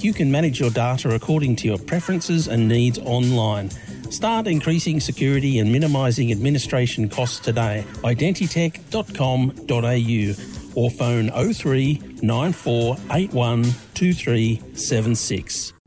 you can manage your data according to your preferences and needs online. Start increasing security and minimising administration costs today. Identitech.com.au or phone 03 9481 2376.